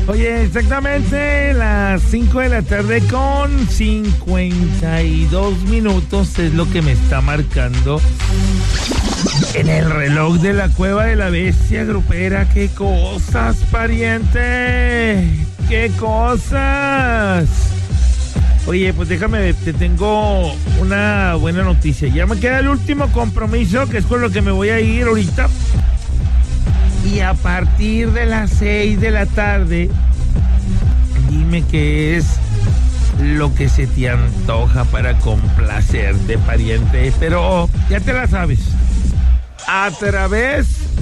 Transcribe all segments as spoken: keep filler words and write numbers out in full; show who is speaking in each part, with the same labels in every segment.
Speaker 1: Oye, exactamente las cinco de la tarde con cincuenta y dos minutos es lo que me está marcando en el reloj de la Cueva de la Bestia Grupera. ¡Qué cosas, pariente! ¡Qué cosas! Oye, pues déjame, te tengo una buena noticia. Ya me queda el último compromiso, que es con lo que me voy a ir ahorita. Y a partir de las seis de la tarde, dime qué es lo que se te antoja para complacerte, pariente. Pero ya te la sabes. A través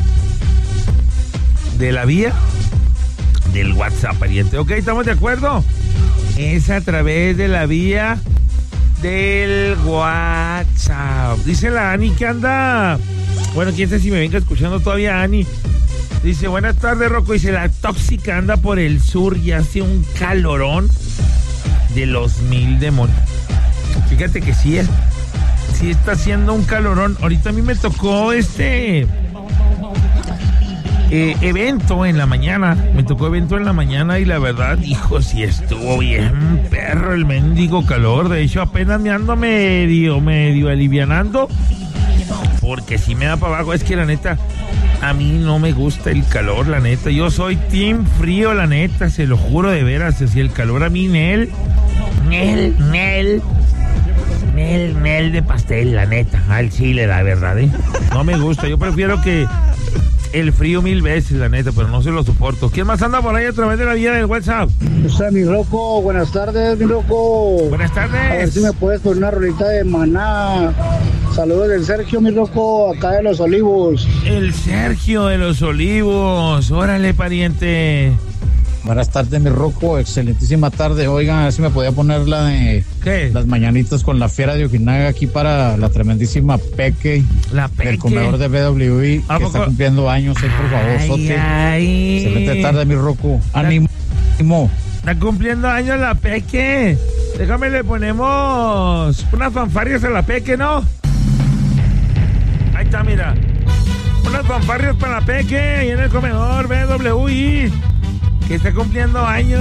Speaker 1: de la vía del WhatsApp, pariente. ¿Ok? ¿Estamos de acuerdo? Es a través de la vía del WhatsApp. Dice la Ani que anda... Bueno, quién sabe si me venga escuchando todavía, Ani. Dice, buenas tardes, Rocco. Dice, la tóxica anda por el sur y hace un calorón de los mil demonios. Fíjate que sí, es, sí está haciendo un calorón. Ahorita a mí me tocó este... Eh, evento en la mañana, me tocó evento en la mañana y la verdad, hijo, sí estuvo bien perro el mendigo calor. De hecho, apenas me ando medio, medio alivianando, porque si me da para abajo. Es que la neta, a mí no me gusta el calor, la neta. Yo soy team frío, la neta, se lo juro de veras. Si el calor a mí, Nel, Nel, Nel, Nel, Nel de pastel, la neta, al chile, la verdad, ¿eh? No me gusta, yo prefiero que el frío mil veces, la neta, pero no se lo soporto. ¿Quién más anda por ahí a través de la vía del WhatsApp?
Speaker 2: O sea, mi Rocco, buenas tardes, mi Rocco.
Speaker 1: Buenas tardes.
Speaker 2: A ver si me puedes poner una rolita de Maná. Saludos del Sergio, mi Rocco, acá de Los Olivos.
Speaker 1: El Sergio de Los Olivos. Órale, pariente.
Speaker 3: Buenas tardes, mi Rocco, excelentísima tarde. Oigan, a ver si me podía poner la de
Speaker 1: ¿Qué?
Speaker 3: Las mañanitas con la fiera de Ojinaga aquí para la tremendísima Peque,
Speaker 1: La Peque
Speaker 3: del comedor de B W I, que
Speaker 1: poco?
Speaker 3: está cumpliendo años. Ahí, por favor,
Speaker 1: Ay,
Speaker 3: Sote.
Speaker 1: ay.
Speaker 3: Excelente tarde, mi Rocco. Ánimo. Ánimo.
Speaker 1: Está cumpliendo años la Peque. Déjame, le ponemos unas fanfarrias a la Peque, ¿no? Ahí está, mira. Unas fanfarrias para la Peque ahí en el comedor B W I, que está cumpliendo años.